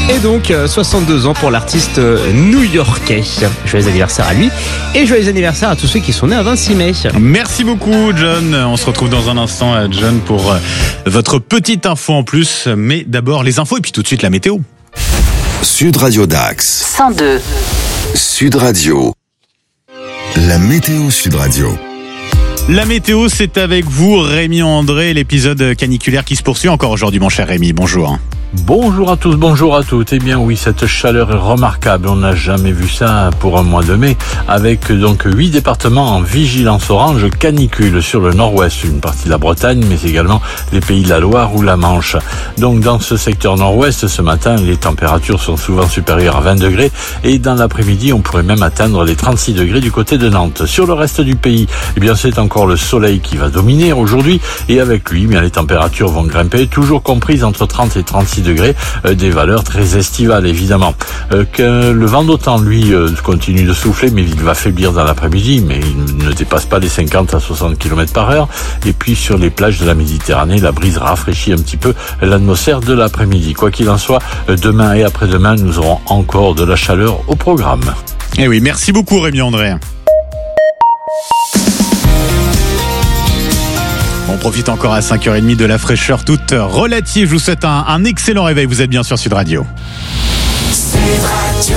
Et donc 62 ans pour l'artiste new-yorkais. Joyeux anniversaire à lui et joyeux anniversaire à tous ceux qui sont nés un 26 mai. Merci beaucoup John. On se retrouve dans un instant John pour votre petite info en plus. Mais d'abord les infos et puis tout de suite la météo. Sud Radio Dax 102. Sud Radio. La météo Sud Radio. La météo, c'est avec vous, Rémi André, l'épisode caniculaire qui se poursuit encore aujourd'hui, mon cher Rémi. Bonjour. Bonjour à tous, bonjour à toutes. Eh bien oui, cette chaleur est remarquable. On n'a jamais vu ça pour un mois de mai, avec donc 8 départements en vigilance orange canicule sur le nord-ouest, une partie de la Bretagne, mais également les pays de la Loire ou la Manche. Donc dans ce secteur nord-ouest, ce matin, les températures sont souvent supérieures à 20 degrés et dans l'après-midi, on pourrait même atteindre les 36 degrés du côté de Nantes. Sur le reste du pays, eh bien c'est encore le soleil qui va dominer aujourd'hui et avec lui, eh bien les températures vont grimper, toujours comprises entre 30 et 36 degrés, des valeurs très estivales évidemment. Que le vent d'automne lui continue de souffler, mais il va faiblir dans l'après-midi, mais il ne dépasse pas les 50 à 60 km par heure. Et puis sur les plages de la Méditerranée, la brise rafraîchit un petit peu l'atmosphère de l'après-midi. Quoi qu'il en soit, demain et après-demain, nous aurons encore de la chaleur au programme. Eh oui, merci beaucoup Rémi André. On profite encore à 5h30 de la fraîcheur toute relative. Je vous souhaite un excellent réveil. Vous êtes bien sur Sud Radio. Sud Radio.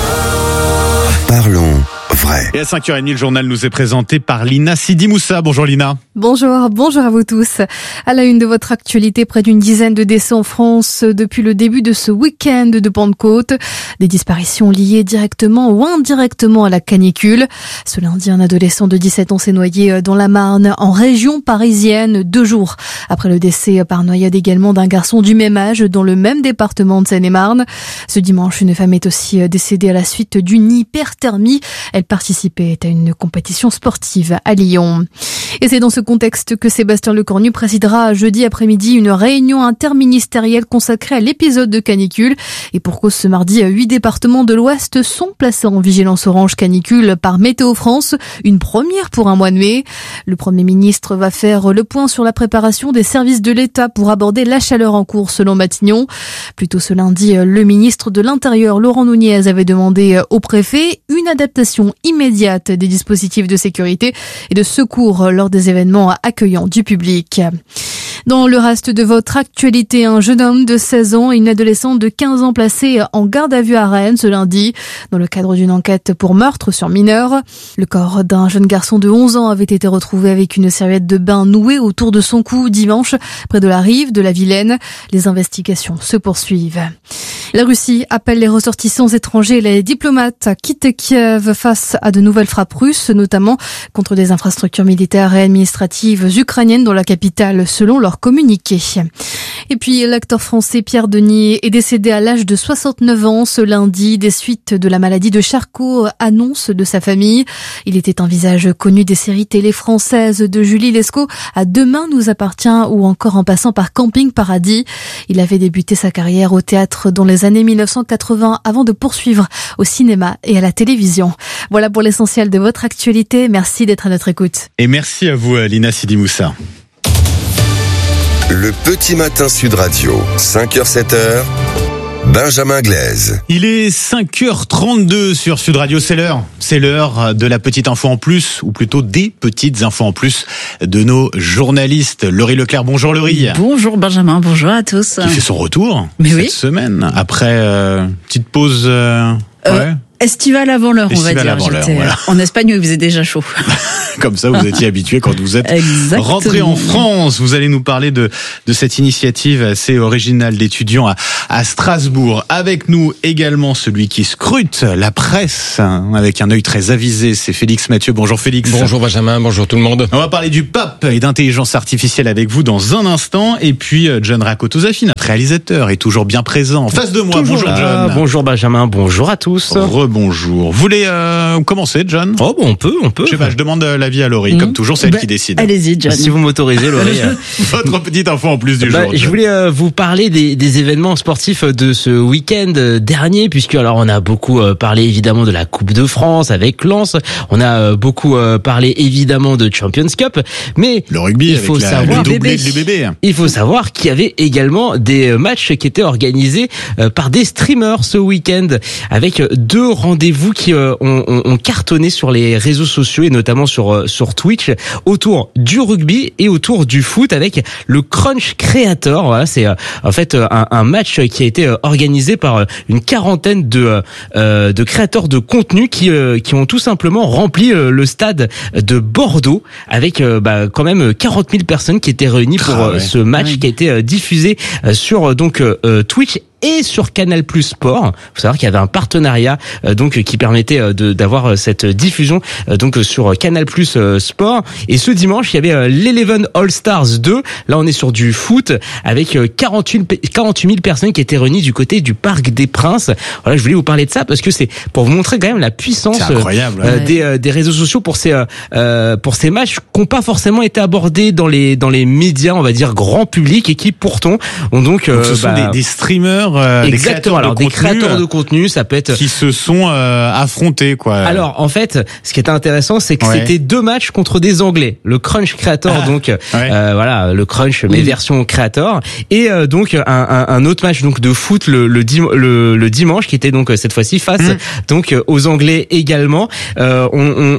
Parlons vrai. Et à 5h30, le journal nous est présenté par Lina Sidi Moussa. Bonjour Lina. Bonjour à vous tous. À la une de votre actualité, près d'une dizaine de décès en France depuis le début de ce week-end de Pentecôte. Des disparitions liées directement ou indirectement à la canicule. Ce lundi, un adolescent de 17 ans s'est noyé dans la Marne, en région parisienne, 2 jours après le décès par noyade également d'un garçon du même âge dans le même département de Seine-et-Marne. Ce dimanche, une femme est aussi décédée à la suite d'une hyperthermie. Elle participait à une compétition sportive à Lyon. Et c'est dans ce contexte que Sébastien Lecornu présidera jeudi après-midi une réunion interministérielle consacrée à l'épisode de canicule. Et pour cause, ce mardi, 8 départements de l'Ouest sont placés en vigilance orange canicule par Météo France. Une première pour un mois de mai. Le Premier ministre va faire le point sur la préparation des services de l'État pour aborder la chaleur en cours selon Matignon. Plus tôt ce lundi, le ministre de l'Intérieur, Laurent Nunez, avait demandé au préfet une adaptation immédiate des dispositifs de sécurité et de secours lors des événements accueillants du public. Dans le reste de votre actualité, un jeune homme de 16 ans et une adolescente de 15 ans placés en garde à vue à Rennes ce lundi, dans le cadre d'une enquête pour meurtre sur mineur. Le corps d'un jeune garçon de 11 ans avait été retrouvé avec une serviette de bain nouée autour de son cou dimanche, près de la rive de la Vilaine. Les investigations se poursuivent. La Russie appelle les ressortissants étrangers et les diplomates à quitter Kiev face à de nouvelles frappes russes, notamment contre des infrastructures militaires et administratives ukrainiennes dans la capitale, selon leur communiqué. Et puis, l'acteur français Pierre Denis est décédé à l'âge de 69 ans ce lundi des suites de la maladie de Charcot, annonce de sa famille. Il était un visage connu des séries télé françaises de Julie Lescaut à Demain nous appartient ou encore en passant par Camping Paradis. Il avait débuté sa carrière au théâtre dans les années 1980 avant de poursuivre au cinéma et à la télévision. Voilà pour l'essentiel de votre actualité. Merci d'être à notre écoute. Et merci à vous Lina Sidi Moussa. Le petit matin Sud Radio, 5h-7h, Benjamin Glaise. Il est 5h32 sur Sud Radio, c'est l'heure de la petite info en plus, ou plutôt des petites infos en plus de nos journalistes. Laurie Leclerc, bonjour Laurie. Bonjour Benjamin, bonjour à tous. Qui fait son retour cette semaine, après petite pause... Estivale avant l'heure, on va dire. J'étais voilà. En Espagne où il faisait déjà chaud. Comme ça, vous étiez habitué quand vous êtes rentré en France. Vous allez nous parler de cette initiative assez originale d'étudiants à Strasbourg. Avec nous également celui qui scrute la presse avec un œil très avisé, c'est Félix Mathieu. Bonjour Félix. Bonjour Benjamin, bonjour tout le monde. On va parler du pape et d'intelligence artificielle avec vous dans un instant. Et puis John Rakotozafi, notre réalisateur, est toujours bien présent en face de moi. Bonjour John. Bonjour Benjamin, bonjour à tous. rebonjour. Vous voulez commencer, John? Oh, bon, on peut. Je sais pas, je demande l'avis à Laurie. Comme toujours, c'est elle qui décide. Allez-y, John. Si vous m'autorisez, Laurie. Votre petite info en plus du jour. Je voulais vous parler des événements sportifs de ce week-end dernier, puisque alors on a beaucoup parlé évidemment de la Coupe de France avec Lens. On a beaucoup parlé évidemment de Champions Cup, mais le rugby, il faut savoir, le doublé du bébé. Il faut savoir qu'il y avait également des matchs qui étaient organisés par des streamers ce week-end, avec 2 rendez-vous qui ont cartonné sur les réseaux sociaux et notamment sur Twitch, autour du rugby et autour du foot, avec le Crunch Creator. Voilà, c'est en fait un match qui a été organisé par une quarantaine de créateurs de contenu qui ont tout simplement rempli le stade de Bordeaux, avec quand même 40 000 personnes qui étaient réunies pour ce match qui a été diffusé sur Twitch et sur Canal+ Sport. Faut savoir qu'il y avait un partenariat qui permettait d'avoir cette diffusion sur Canal+ Sport. Et ce dimanche, il y avait l'Eleven All Stars 2. Là, on est sur du foot avec 48 000 personnes qui étaient réunies du côté du Parc des Princes. Voilà, je voulais vous parler de ça parce que c'est pour vous montrer quand même la puissance des réseaux sociaux pour ces matchs qui n'ont pas forcément été abordés dans les médias, on va dire grand public, et qui pourtant ont donc ce sont des streamers. Exactement. Des créateurs de contenu, ça peut être qui se sont affrontés, quoi. Alors en fait, ce qui était intéressant, c'est que c'était 2 matchs contre des Anglais. Le Crunch Creator, le Crunch mais version Creator, et un autre match de foot le dimanche, qui était cette fois-ci face aux Anglais également. On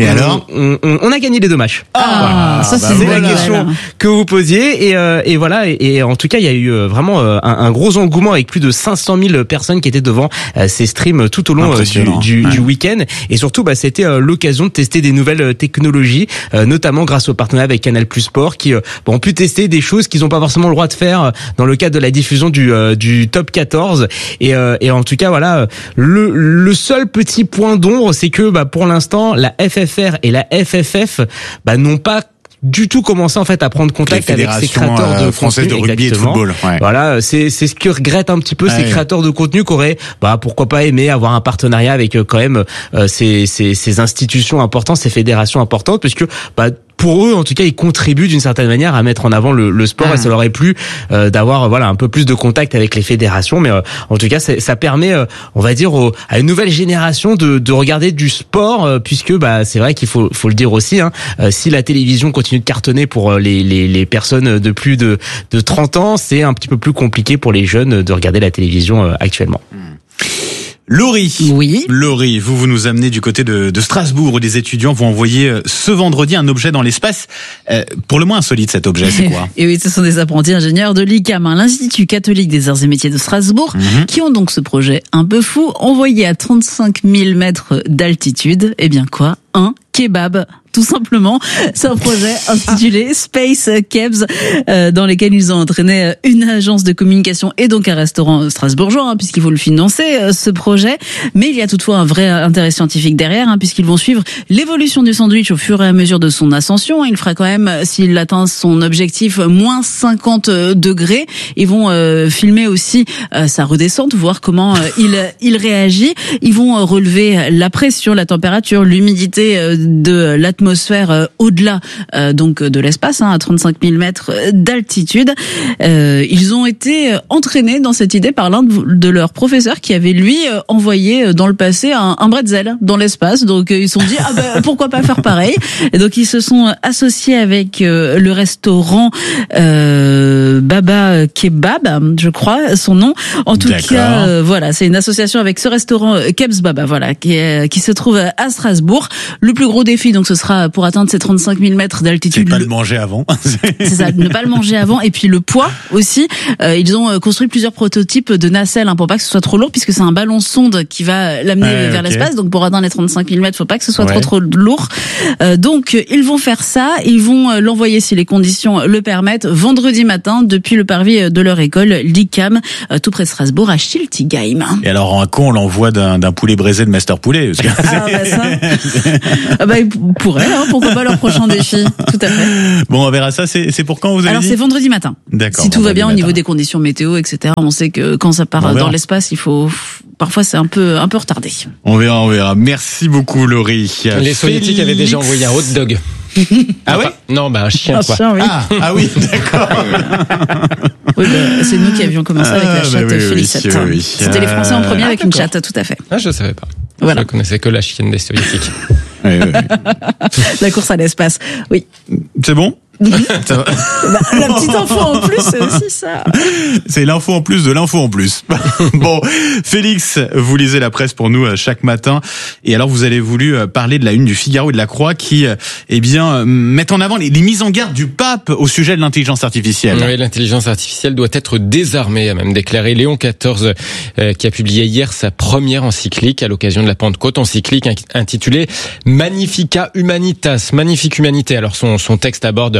a gagné les 2 matchs. Ça c'est la question que vous posiez, et voilà, et en tout cas il y a eu vraiment un gros engouement avec plus de 500 000 personnes qui étaient devant ces streams tout au long du week-end. Et surtout, c'était l'occasion de tester des nouvelles technologies, notamment grâce au partenariat avec Canal+ Sport, qui ont pu tester des choses qu'ils n'ont pas forcément le droit de faire dans le cadre de la diffusion du Top 14. Et en tout cas, voilà, le seul petit point d'ombre, c'est que pour l'instant, la FFR et la FFF n'ont pas du tout commencé en fait à prendre contact avec ces créateurs de françaises de rugby et de football. Voilà, c'est ce que regrettent un petit peu ces créateurs de contenu, qui auraient pourquoi pas aimé avoir un partenariat avec quand même ces institutions importantes, ces fédérations importantes, puisque pour eux, en tout cas, ils contribuent d'une certaine manière à mettre en avant le sport, et ça leur aurait plu d'avoir un peu plus de contact avec les fédérations. Mais en tout cas, ça permet, on va dire, à une nouvelle génération de regarder du sport, puisque c'est vrai qu'il faut le dire aussi, si la télévision continue de cartonner pour les personnes de plus de 30 ans, c'est un petit peu plus compliqué pour les jeunes de regarder la télévision actuellement. Laurie. Oui. Laurie, vous nous amenez du côté de Strasbourg, où des étudiants vont envoyer ce vendredi un objet dans l'espace. Pour le moins insolite, cet objet, c'est quoi? Et oui, ce sont des apprentis ingénieurs de l'ICAM, l'Institut catholique des arts et métiers de Strasbourg, qui ont donc ce projet un peu fou, envoyé à 35 000 mètres d'altitude. Eh bien quoi? Un kebab. Tout simplement, c'est un projet intitulé Space Kebs, dans lequel ils ont entraîné une agence de communication et donc un restaurant strasbourgeois, puisqu'il faut le financer, ce projet. Mais il y a toutefois un vrai intérêt scientifique derrière, puisqu'ils vont suivre l'évolution du sandwich au fur et à mesure de son ascension. Il fera quand même, s'il atteint son objectif, moins 50 degrés. Ils vont filmer aussi sa redescente, voir comment il réagit. Ils vont relever la pression, la température, l'humidité de l'atmosphère au-delà donc de l'espace, à 35 000 mètres d'altitude. Ils ont été entraînés dans cette idée par l'un de leurs professeurs, qui avait lui envoyé dans le passé un bretzel dans l'espace. Donc ils se sont dit pourquoi pas faire pareil. Et donc ils se sont associés avec le restaurant Baba Kebab, je crois son nom. En tout cas, voilà, c'est une association avec ce restaurant Kebs Baba, voilà, qui se trouve à Strasbourg. Le plus gros défi, donc, ce sera pour atteindre ces 35 000 mètres d'altitude. C'est pas le manger avant. C'est ça, ne pas le manger avant. Et puis le poids aussi. Ils ont construit plusieurs prototypes de nacelles, pour pas que ce soit trop lourd, puisque c'est un ballon sonde qui va l'amener vers l'espace. Donc pour atteindre les 35 000 mètres, faut pas que ce soit trop lourd. Donc ils vont faire ça. Ils vont l'envoyer, si les conditions le permettent, vendredi matin depuis le parvis de leur école, l'ICAM, tout près de Strasbourg, à Schiltigheim. Et alors en on l'envoie d'un poulet braisé de Master Poulet. Parce que ils pourraient, pourquoi pas leur prochain défi. Tout à fait. Bon, on verra ça. C'est pour quand, vous avez dit? Alors c'est vendredi matin. D'accord. Si tout va bien au niveau des conditions météo, etc. On sait que quand ça part dans l'espace, il faut parfois c'est un peu retardé. On verra. Merci beaucoup, Laurie. Les Soviétiques avaient déjà envoyé un hot dog. Ah ouais? Non, un chien, quoi. Chien, oui. Ah oui, d'accord. Oui, c'est nous qui avions commencé avec la chatte Félicette. Oui. C'était les Français en premier avec une chatte, tout à fait. Ah, je savais pas. Voilà. Je connaissais que la chienne des Soviétiques. Oui. La course à l'espace, oui. C'est bon? Ça va. La petite info en plus, c'est aussi ça. C'est l'info en plus de l'info en plus. Bon, Félix, vous lisez la presse pour nous chaque matin. Et alors, vous avez voulu parler de la une du Figaro et de la Croix qui, mettent en avant les mises en garde du pape au sujet de l'intelligence artificielle. Oui, l'intelligence artificielle doit être désarmée, a même déclaré Léon XIV, qui a publié hier sa première encyclique à l'occasion de la Pentecôte, encyclique intitulée Magnifica Humanitas, Magnifique Humanité. Alors, son texte aborde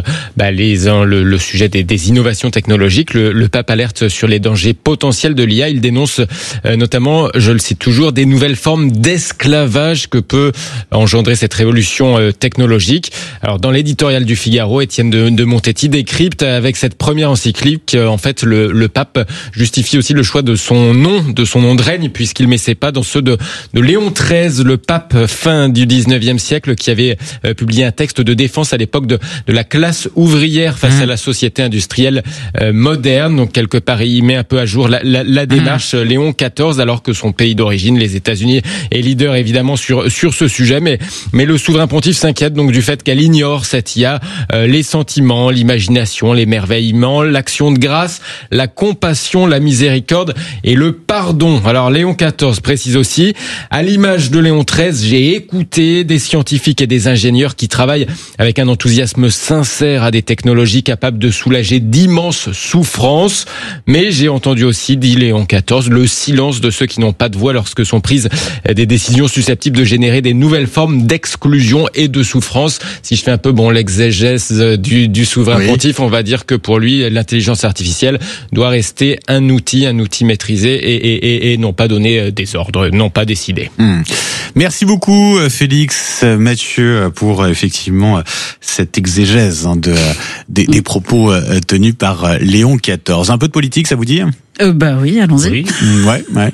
le sujet des innovations technologiques. Le pape alerte sur les dangers potentiels de l'IA. Il dénonce notamment, je le cite toujours, des nouvelles formes d'esclavage que peut engendrer cette révolution technologique. Alors dans l'éditorial du Figaro, Étienne de Montetti décrypte avec cette première encyclique, en fait le pape justifie aussi le choix de son nom de règne, puisqu'il met ses pas dans ceux de Léon XIII, le pape fin du 19e siècle, qui avait publié un texte de défense à l'époque de la classe ouvrière face à la société industrielle moderne. Donc quelque part, il met un peu à jour la démarche Léon XIV, alors que son pays d'origine, les États-Unis, est leader évidemment sur ce sujet. Mais le souverain pontife s'inquiète donc du fait qu'elle ignore cette IA, les sentiments, l'imagination, l'émerveillement, l'action de grâce, la compassion, la miséricorde et le pardon. Alors Léon XIV précise aussi, à l'image de Léon XIII, j'ai écouté des scientifiques et des ingénieurs qui travaillent avec un enthousiasme sincère à des technologies capables de soulager d'immenses souffrances. Mais j'ai entendu aussi, dit Léon XIV, le silence de ceux qui n'ont pas de voix lorsque sont prises des décisions susceptibles de générer des nouvelles formes d'exclusion et de souffrance. Si je fais un peu l'exégèse du souverain pontife, on va dire que pour lui, l'intelligence artificielle doit rester un outil maîtrisé et non pas donner des ordres, non pas décider. Merci beaucoup, Félix, Mathieu, pour effectivement cette exégèse des propos tenus par Léon XIV. Un peu de politique, ça vous dit? Oui, allons-y. Oui. Ouais.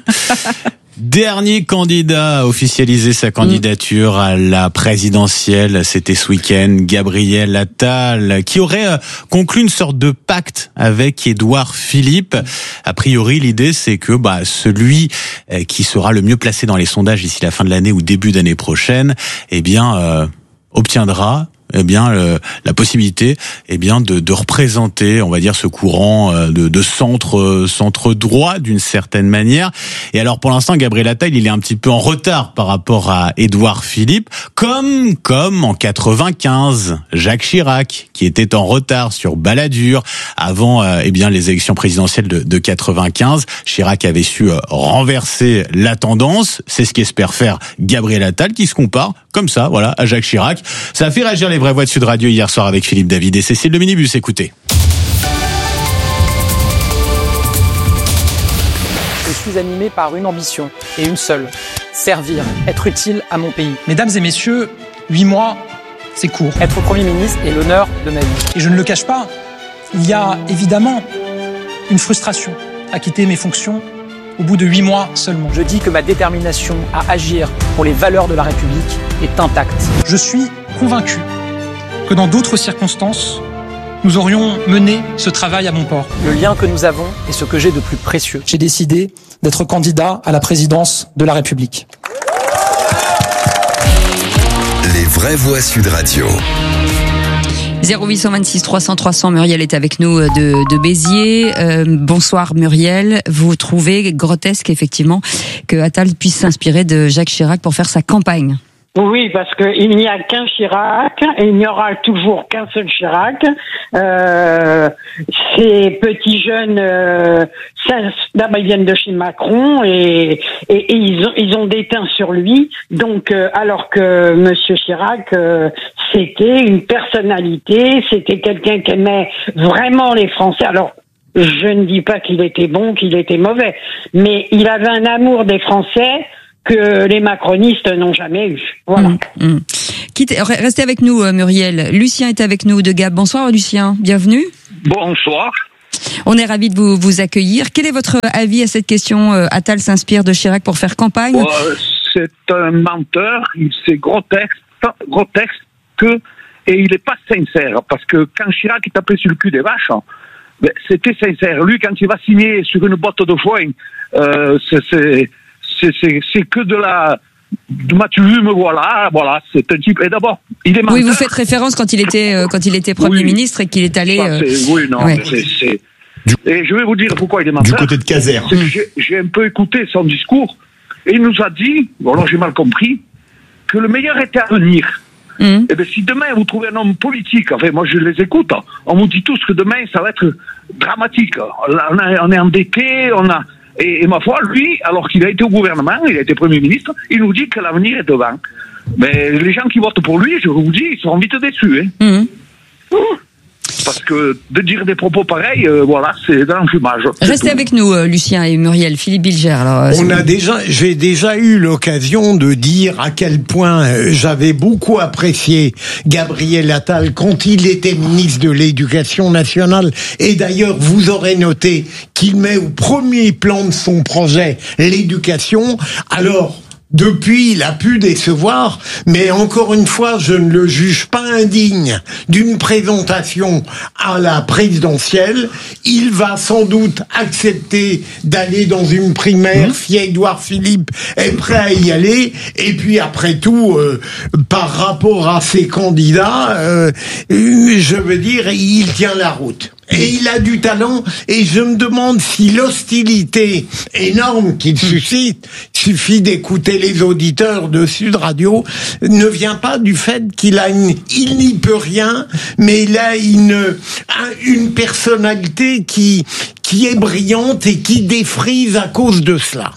Dernier candidat à officialiser sa candidature à la présidentielle, c'était ce week-end, Gabriel Attal, qui aurait conclu une sorte de pacte avec Édouard Philippe. A priori, l'idée, c'est que celui qui sera le mieux placé dans les sondages d'ici la fin de l'année ou début d'année prochaine, obtiendra la possibilité de représenter, on va dire, ce courant de centre droit d'une certaine manière. Et alors pour l'instant, Gabriel Attal, il est un petit peu en retard par rapport à Édouard Philippe, comme en 95, Jacques Chirac, qui était en retard sur Balladur avant les élections présidentielles de 95. Chirac avait su renverser la tendance. C'est ce qu'espère faire Gabriel Attal, qui se compare comme ça, voilà, à Jacques Chirac. Ça a fait réagir les vraies voix de Sud Radio hier soir avec Philippe David et Cécile de Minibus. Écoutez. Je suis animé par une ambition et une seule, servir, être utile à mon pays. Mesdames et messieurs, 8 mois, c'est court. Être Premier ministre est l'honneur de ma vie. Et je ne le cache pas, il y a évidemment une frustration à quitter mes fonctions au bout de 8 mois seulement. Je dis que ma détermination à agir pour les valeurs de la République est intacte. Je suis convaincu que dans d'autres circonstances, nous aurions mené ce travail à bon port. Le lien que nous avons est ce que j'ai de plus précieux. J'ai décidé d'être candidat à la présidence de la République. Les vraies voix Sud Radio. 0826 300 300, Muriel est avec nous de Béziers. Bonsoir Muriel. Vous trouvez grotesque effectivement que Attal puisse s'inspirer de Jacques Chirac pour faire sa campagne? Oui, parce qu'il n'y a qu'un Chirac et il n'y aura toujours qu'un seul Chirac. Ces petits jeunes, d'abord ils viennent de chez Macron et ils ont des teints sur lui. Donc, alors que Monsieur Chirac, c'était une personnalité, c'était quelqu'un qui aimait vraiment les Français. Alors, je ne dis pas qu'il était bon, qu'il était mauvais, mais il avait un amour des Français que les macronistes n'ont jamais eu. Voilà. Restez avec nous, Muriel. Lucien est avec nous de Gap. Bonsoir, Lucien. Bienvenue. Bonsoir. On est ravis de vous accueillir. Quel est votre avis à cette question? Attal s'inspire de Chirac pour faire campagne? C'est un menteur, c'est grotesque et il n'est pas sincère, parce que quand Chirac est tapé sur le cul des vaches, c'était sincère. Lui, quand il va signer sur une botte de foin, c'est que de la... tu me voilà, c'est un type. Et d'abord, il est menteur. Oui, vous faites référence quand il était Premier ministre et qu'il est allé... Et je vais vous dire pourquoi il est menteur. Du côté de Caser. J'ai un peu écouté son discours, et il nous a dit, alors j'ai mal compris, que le meilleur était à venir. Et bien, si demain vous trouvez un homme politique, enfin moi je les écoute, on vous dit tous que demain ça va être dramatique. On est endetté, et ma foi, lui, alors qu'il a été au gouvernement, il a été Premier ministre, il nous dit que l'avenir est devant. Mais les gens qui votent pour lui, je vous dis, ils seront vite déçus. Parce que de dire des propos pareils, c'est dans l'enfumage. Restez avec nous, Lucien et Muriel. Philippe Bilger. Alors, j'ai déjà eu l'occasion de dire à quel point j'avais beaucoup apprécié Gabriel Attal quand il était ministre de l'Éducation nationale. Et d'ailleurs, vous aurez noté qu'il met au premier plan de son projet l'éducation. Alors, depuis, il a pu décevoir, mais encore une fois, je ne le juge pas indigne d'une présentation à la présidentielle. Il va sans doute accepter d'aller dans une primaire si Édouard Philippe est prêt à y aller. Et puis après tout, par rapport à ses candidats, je veux dire, il tient la route. Et il a du talent, et je me demande si l'hostilité énorme qu'il suscite, suffit d'écouter les auditeurs de Sud Radio, ne vient pas du fait qu'il n'y peut rien, mais il a une personnalité qui est brillante et qui défrise à cause de cela.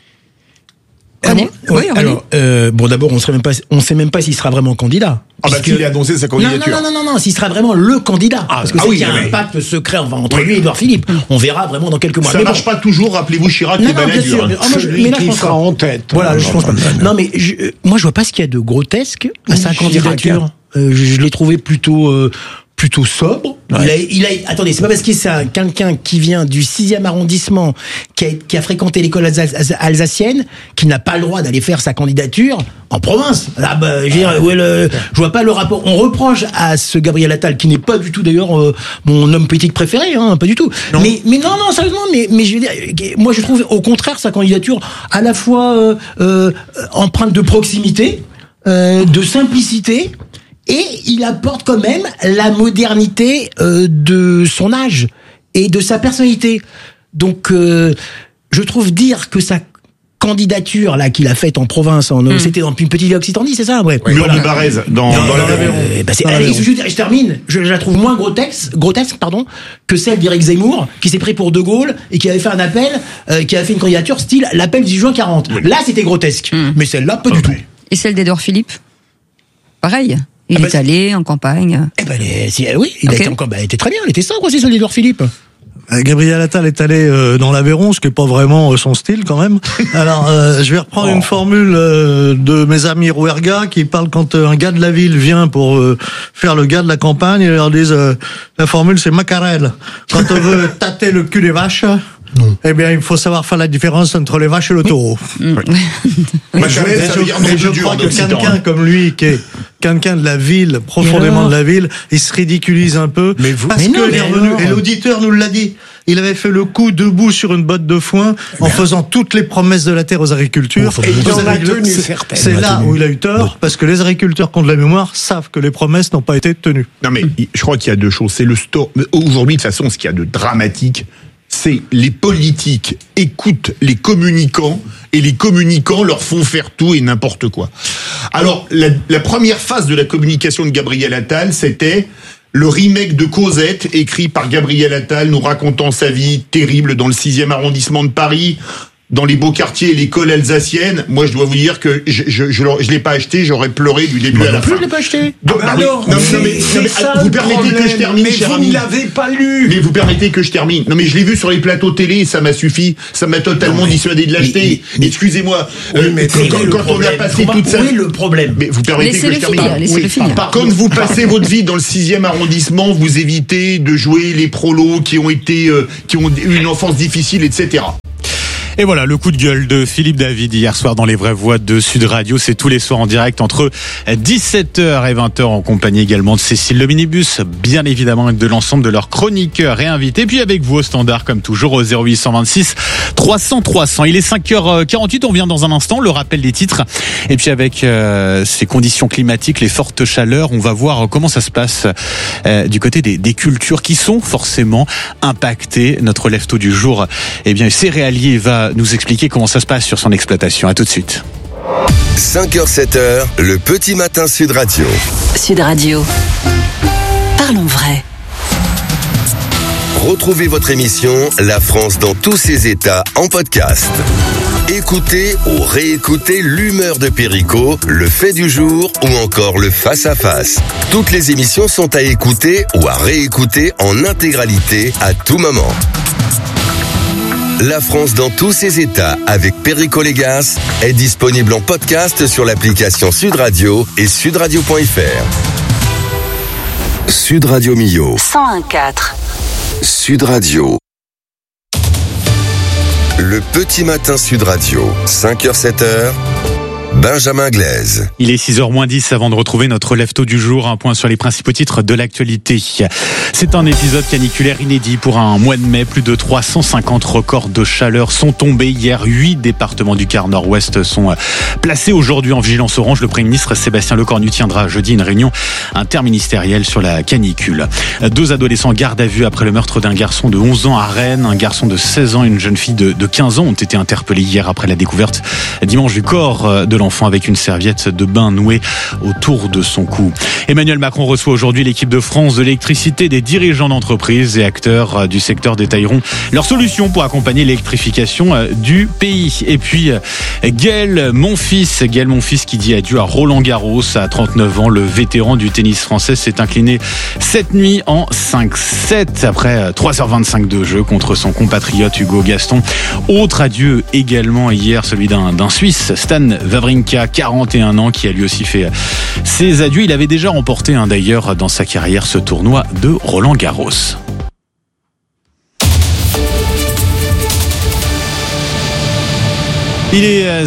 D'abord, on sait même pas s'il sera vraiment candidat. Qu'il a annoncé sa candidature. Non, s'il sera vraiment le candidat. Parce que qu'il y a un pacte secret entre lui et Édouard Philippe. On verra vraiment dans quelques mois. Ça marche pas toujours, rappelez-vous Chirac et Balladur. Celui qui sera en tête. Voilà, je pense pas. Non, mais moi, je vois pas ce qu'il y a de grotesque à sa candidature. Je l'ai trouvé plutôt sobre. Ouais. Attendez, c'est pas parce que c'est quelqu'un qui vient du 6e arrondissement, qui a fréquenté l'école alsacienne, qui n'a pas le droit d'aller faire sa candidature en province. Là, je vois pas le rapport. On reproche à ce Gabriel Attal, qui n'est pas du tout d'ailleurs mon homme politique préféré, pas du tout. Non. Mais non, sérieusement, mais je veux dire, moi je trouve au contraire sa candidature à la fois empreinte de proximité, de simplicité. Et il apporte quand même la modernité de son âge et de sa personnalité. Donc, je trouve dire que sa candidature là qu'il a faite en province, c'était dans une petite ville occitanie, c'est ça, ouais. Mur du Barrez, dans l'Aveyron. Je termine. Je la trouve moins grotesque, que celle d'Éric Zemmour, qui s'est pris pour De Gaulle et qui avait fait un appel, qui avait fait une candidature style l'appel du juin 40. Oui. Là, c'était grotesque, mais celle-là, pas du tout. Et celle d'Édouard Philippe, pareil. Il est allé en campagne. Oui, il a été en campagne. Elle était très bien, elle était sobre aussi, celle d'Édouard Philippe. Gabriel Attal est allé dans l'Aveyron, ce qui est pas vraiment son style quand même. Alors, je vais reprendre une formule de mes amis Rouerga qui parlent quand un gars de la ville vient pour faire le gars de la campagne, ils leur disent la formule c'est Macarel. Quand on veut tâter le cul des vaches, eh bien, il faut savoir faire la différence entre les vaches et le taureau. Je crois que quelqu'un comme lui, qui est quelqu'un de la ville, profondément de la ville, il se ridiculise un peu. Et l'auditeur nous l'a dit. Il avait fait le coup debout sur une botte de foin en faisant toutes les promesses de la terre aux agriculteurs. C'est là où il a eu tort, parce que les agriculteurs qui ont de la mémoire savent que les promesses n'ont pas été tenues. Non mais, je crois qu'il y a deux choses. C'est le aujourd'hui, de toute façon, ce qu'il y a de dramatique, c'est les politiques écoutent les communicants et les communicants leur font faire tout et n'importe quoi. Alors, la première phase de la communication de Gabriel Attal, c'était le remake de Cosette, écrit par Gabriel Attal, nous racontant sa vie terrible dans le 6e arrondissement de Paris. dans les beaux quartiers, l'école alsacienne, moi je dois vous dire que je l'ai pas acheté, j'aurais pleuré du début à la fin. Je l'ai pas acheté. Alors, vous permettez que je termine, cher ami. Vous ne l'avez pas lu. Mais vous permettez que je termine. Non mais je l'ai vu sur les plateaux télé, ça m'a suffi, ça m'a totalement dissuadé de l'acheter. Excusez-moi, quand on a passé toute sa... Oui, le problème. Mais vous permettez que je termine. Quand vous passez votre vie dans le 6e arrondissement, vous évitez de jouer les prolos qui ont eu une enfance difficile, etc. Et voilà, le coup de gueule de Philippe David hier soir dans les vraies voix de Sud Radio. C'est tous les soirs en direct entre 17h et 20h en compagnie également de Cécile Le Minibus, bien évidemment, et de l'ensemble de leurs chroniqueurs et invités. Puis avec vous au standard, comme toujours, au 0826 300 300. Il est 5h48, on vient dans un instant, le rappel des titres. Et puis avec ces conditions climatiques, les fortes chaleurs, on va voir comment ça se passe du côté des cultures qui sont forcément impactées. Notre lève-tôt du jour, eh bien, céréalier va nous expliquer comment ça se passe sur son exploitation. À tout de suite. 5h, 7h, le petit matin Sud Radio. Sud Radio. Parlons vrai. Retrouvez votre émission La France dans tous ses états en podcast. Écoutez ou réécoutez l'humeur de Perico, le fait du jour ou encore le face-à-face. Toutes les émissions sont à écouter ou à réécouter en intégralité à tout moment. La France dans tous ses états avec Perico Légas est disponible en podcast sur l'application Sud Radio et sudradio.fr. Sud Radio Millau. 101.4. Sud Radio. Le petit matin Sud Radio. 5h, 7h. Benjamin Glaise. Il est 6h-10 avant de retrouver notre lève-tôt du jour. Un point sur les principaux titres de l'actualité. C'est un épisode caniculaire inédit pour un mois de mai. Plus de 350 records de chaleur sont tombés hier. 8 départements du quart nord-ouest sont placés aujourd'hui en vigilance orange. Le Premier ministre Sébastien Lecornu tiendra jeudi une réunion interministérielle sur la canicule. 2 adolescents garde à vue après le meurtre d'un garçon de 11 ans à Rennes. Un garçon de 16 ans et une jeune fille de 15 ans ont été interpellés hier après la découverte dimanche du corps de l'enfant avec une serviette de bain nouée autour de son cou. Emmanuel Macron reçoit aujourd'hui l'équipe de France de l'électricité. Des dirigeants d'entreprises et acteurs du secteur détailleront leurs solutions pour accompagner l'électrification du pays. Et puis Gaël Monfils qui dit adieu à Roland Garros à 39 ans. Le vétéran du tennis français s'est incliné cette nuit en 5-7 après 3h25 de jeu contre son compatriote Hugo Gaston. Autre adieu également hier, celui d'un Suisse, Stan Wawrinka, 41 ans, qui a lui aussi fait ses adieux. Il avait déjà remporté d'ailleurs dans sa carrière ce tournoi de Roland Garros. Il est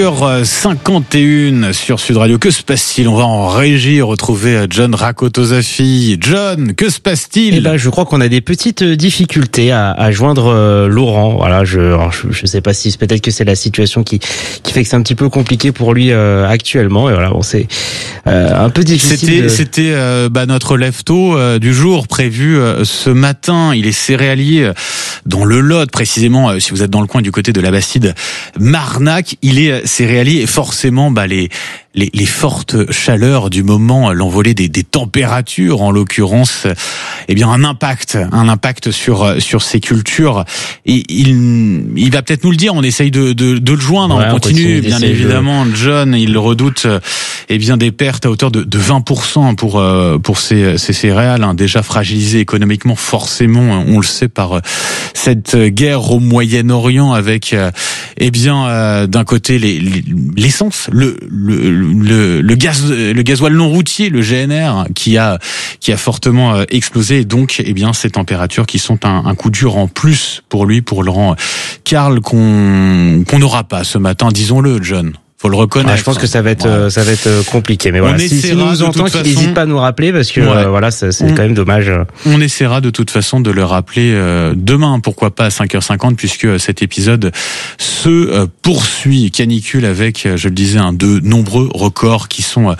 5h51 sur Sud Radio. Que se passe-t-il? On va en régie retrouver John Rakotozafi. John, que se passe-t-il? Eh ben, je crois qu'on a des petites difficultés à joindre Laurent. Voilà, je sais pas si peut-être que c'est la situation qui fait que c'est un petit peu compliqué pour lui actuellement. Et voilà, bon, c'est un peu difficile. C'était notre lève-tôt du jour prévu ce matin. Il est céréalier dans le Lot, précisément si vous êtes dans le coin du côté de la Bastide. Arnaque, il est céréalier et forcément les fortes chaleurs du moment, l'envolée des températures en l'occurrence, eh bien un impact sur ces cultures. Et il va peut-être nous le dire. On essaye de le joindre. Ouais, on continue bien évidemment. John, il redoute des pertes à hauteur de 20% pour ces céréales déjà fragilisées économiquement forcément. On le sait par cette guerre au Moyen-Orient avec d'un côté l'essence, le gasoil non routier, le GNR qui a fortement explosé, et donc ces températures qui sont un coup dur en plus pour Laurent Carl qu'on n'aura pas ce matin, disons-le, John. Faut le reconnaître. Je pense que ça va être compliqué, mais voilà. Si nous entend, qu'il n'hésite pas à nous rappeler, parce que c'est quand même dommage. On essaiera de toute façon de le rappeler demain, pourquoi pas à 5h50, puisque cet épisode se poursuit. Canicule avec, je le disais, de nombreux records qui sont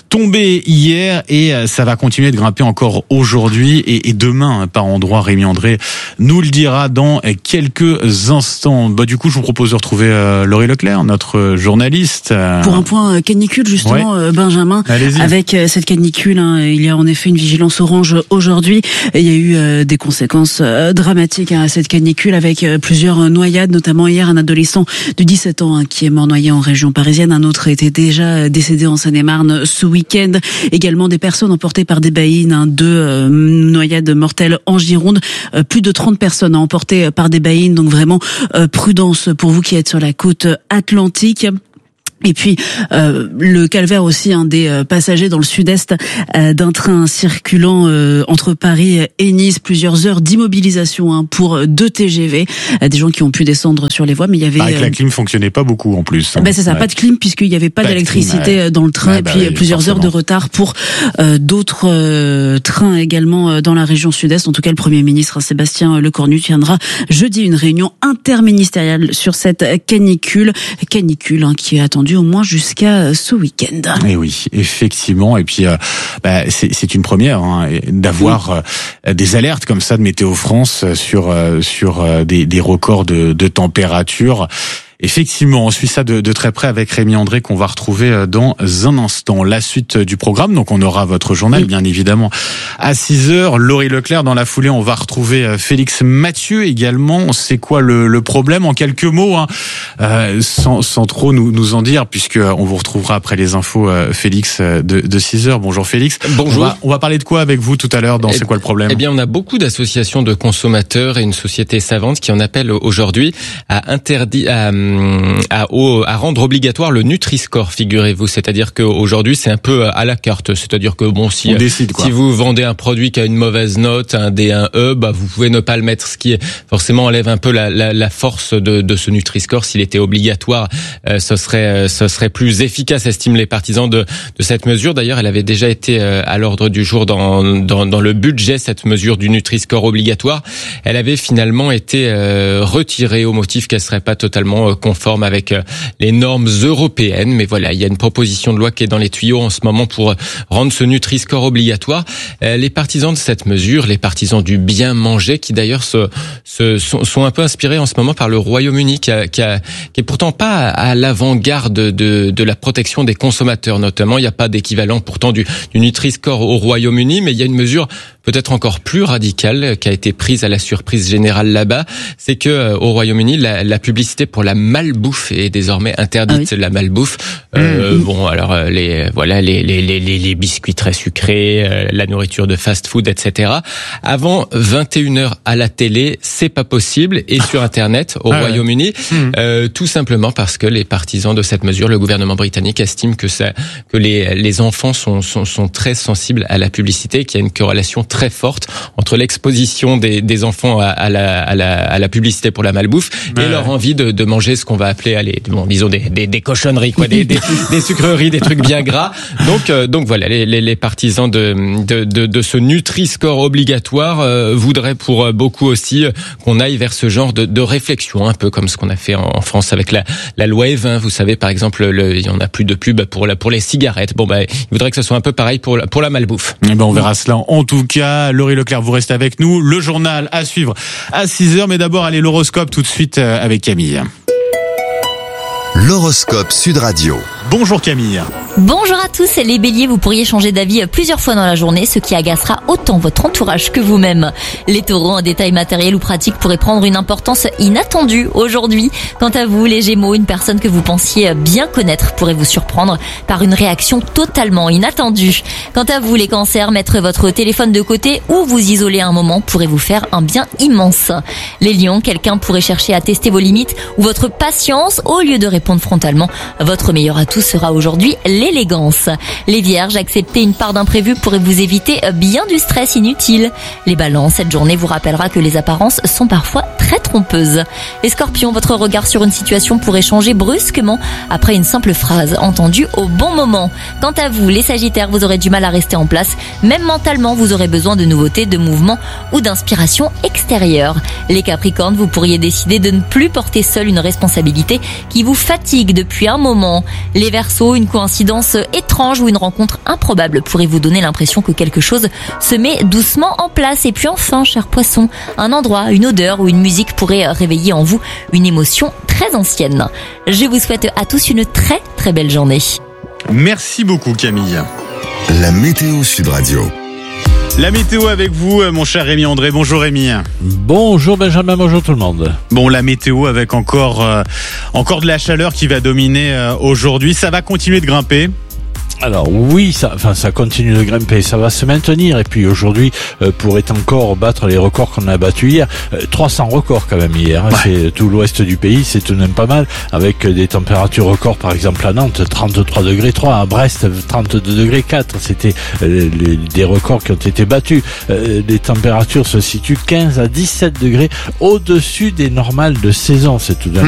tombé hier et ça va continuer de grimper encore aujourd'hui et demain par endroits. Rémi André nous le dira dans quelques instants. Du coup, je vous propose de retrouver Laurie Leclerc, notre journaliste. Pour un point canicule, justement, ouais. Benjamin, allez-y. Avec cette canicule, il y a en effet une vigilance orange aujourd'hui. Il y a eu des conséquences dramatiques à cette canicule avec plusieurs noyades, notamment hier un adolescent de 17 ans qui est mort noyé en région parisienne. Un autre était déjà décédé en Seine-et-Marne ce week-end. Également des personnes emportées par des baïnes, 2 noyades mortelles en Gironde. Plus de 30 personnes emportées par des baïnes, donc vraiment prudence pour vous qui êtes sur la côte atlantique. Et puis le calvaire aussi des passagers dans le sud-est d'un train circulant entre Paris et Nice, plusieurs heures d'immobilisation pour 2 TGV, des gens qui ont pu descendre sur les voies, mais il y avait que la clim fonctionnait pas beaucoup en plus. C'est ça, pas de clim puisqu'il y avait pas d'électricité dans le train, et puis plusieurs heures de retard pour d'autres trains également dans la région sud-est. En tout cas, le Premier ministre Sébastien Lecornu tiendra jeudi une réunion interministérielle sur cette canicule qui est attendue au moins jusqu'à ce week-end. Et oui, effectivement. Et puis, c'est une première d'avoir des alertes comme ça de Météo France sur des records de température. Effectivement, on suit ça de très près avec Rémi André qu'on va retrouver dans un instant. La suite du programme, donc on aura votre journal bien évidemment à 6h. Laurie Leclerc dans la foulée, on va retrouver Félix Mathieu également. C'est quoi le problème en quelques mots, sans trop nous en dire, puisque on vous retrouvera après les infos Félix de 6h. Bonjour Félix. Bonjour. On va parler de quoi avec vous tout à l'heure dans C'est quoi le problème ? Eh bien, on a beaucoup d'associations de consommateurs et une société savante qui en appelle aujourd'hui à rendre obligatoire le Nutri-Score, figurez-vous. C'est-à-dire qu'aujourd'hui, c'est un peu à la carte. C'est-à-dire que si vous vendez un produit qui a une mauvaise note, un D, un E, vous pouvez ne pas le mettre, ce qui forcément enlève un peu la force de ce Nutri-Score. S'il était obligatoire, ce serait plus efficace, estiment les partisans de cette mesure. D'ailleurs, elle avait déjà été à l'ordre du jour dans le budget, cette mesure du Nutri-Score obligatoire. Elle avait finalement été retirée au motif qu'elle serait pas totalement conforme avec les normes européennes. Mais voilà, il y a une proposition de loi qui est dans les tuyaux en ce moment pour rendre ce Nutri-Score obligatoire. Les partisans de cette mesure, les partisans du bien manger, qui d'ailleurs sont un peu inspirés en ce moment par le Royaume-Uni, qui est pourtant pas à l'avant-garde de la protection des consommateurs notamment. Il n'y a pas d'équivalent pourtant du Nutri-Score au Royaume-Uni, mais il y a une mesure peut-être encore plus radicale qui a été prise à la surprise générale là-bas. C'est que au Royaume-Uni, la publicité pour la malbouffe est désormais interdite. Ah oui. La malbouffe, les biscuits très sucrés, la nourriture de fast-food, etc. Avant 21h à la télé, c'est pas possible, et sur Internet au Royaume-Uni, tout simplement parce que les partisans de cette mesure, le gouvernement britannique estime que les enfants sont très sensibles à la publicité, qu'il y a une corrélation très forte entre l'exposition des enfants à la publicité pour la malbouffe et leur envie de manger ce qu'on va appeler des cochonneries, des sucreries, des trucs bien gras. Donc voilà, les partisans de ce Nutri-Score obligatoire voudraient pour beaucoup aussi qu'on aille vers ce genre de réflexion, un peu comme ce qu'on a fait en France avec la loi E20. Vous savez, par exemple, il y en a plus de pub pour les cigarettes. Ils voudraient que ce soit un peu pareil pour la malbouffe. On verra cela en tout cas. Laurie Leclerc, vous restez avec nous. Le journal à suivre à 6h, mais d'abord allez l'horoscope tout de suite avec Camille. L'horoscope Sud Radio. Bonjour Camille. Bonjour à tous, les béliers, vous pourriez changer d'avis plusieurs fois dans la journée, ce qui agacera autant votre entourage que vous-même. Les taureaux, un détail matériel ou pratique pourrait prendre une importance inattendue aujourd'hui. Quant à vous, les gémeaux, une personne que vous pensiez bien connaître pourrait vous surprendre par une réaction totalement inattendue. Quant à vous, les cancers, mettre votre téléphone de côté ou vous isoler un moment pourrait vous faire un bien immense. Les lions, quelqu'un pourrait chercher à tester vos limites ou votre patience au lieu de répondre frontalement. Votre meilleur atout sera aujourd'hui l'élégance. Les vierges, accepter une part d'imprévu pourrait vous éviter bien du stress inutile. Les balances, cette journée vous rappellera que les apparences sont parfois très trompeuses. Les scorpions, votre regard sur une situation pourrait changer brusquement après une simple phrase entendue au bon moment. Quant à vous, les sagittaires, vous aurez du mal à rester en place. Même mentalement, vous aurez besoin de nouveautés, de mouvements ou d'inspiration extérieure. Les capricornes, vous pourriez décider de ne plus porter seul une responsabilité qui vous fatigue depuis un moment. Les Les Verseaux, une coïncidence étrange ou une rencontre improbable pourrait vous donner l'impression que quelque chose se met doucement en place. Et puis enfin, cher Poisson, un endroit, une odeur ou une musique pourrait réveiller en vous une émotion très ancienne. Je vous souhaite à tous une très très belle journée. Merci beaucoup Camille. La météo Sud Radio. La météo avec vous, mon cher Rémi André. Bonjour Rémi. Bonjour Benjamin, bonjour tout le monde. Bon, la météo avec encore de la chaleur qui va dominer aujourd'hui. Ça va continuer de grimper. Alors oui, ça continue de grimper, ça va se maintenir et puis aujourd'hui pourrait encore battre les records qu'on a battus hier. 300 records quand même hier, hein. C'est tout l'ouest du pays, c'est tout de même pas mal, avec des températures records par exemple à Nantes, 33 degrés 3, à Brest 32 degrés 4, c'était des records qui ont été battus. Les températures se situent 15 à 17 degrés au-dessus des normales de saison, c'est tout de même